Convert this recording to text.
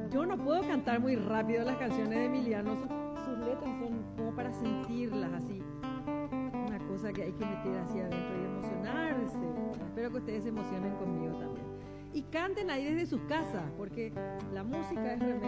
Yo no puedo cantar muy rápido las canciones de Emiliano, sus letras son como para sentirlas así. Una cosa que hay que meter hacia adentro y emocionarse. Espero que ustedes se emocionen conmigo también. Y canten ahí desde sus casas, porque la música es remedio.